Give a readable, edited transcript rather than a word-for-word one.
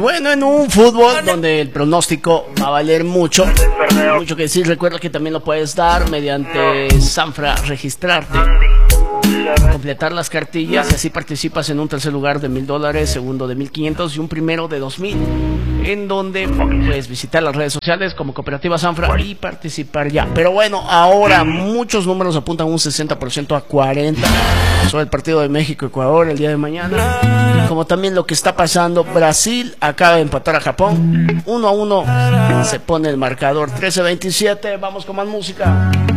bueno, en un fútbol donde el pronóstico va a valer mucho, mucho que decir. Recuerda que también lo puedes dar mediante Sanfra, registrarte, completar las cartillas y así participas en un tercer lugar de $1,000, segundo de 1,500 y un primero de 2,000, en donde puedes visitar las redes sociales como Cooperativa Sanfra y participar ya. Pero bueno, ahora muchos números apuntan un 60% a 40% sobre el partido de México-Ecuador el día de mañana, como también lo que está pasando. Brasil acaba de empatar a Japón 1-1, se pone el marcador 13-27. Vamos con más música.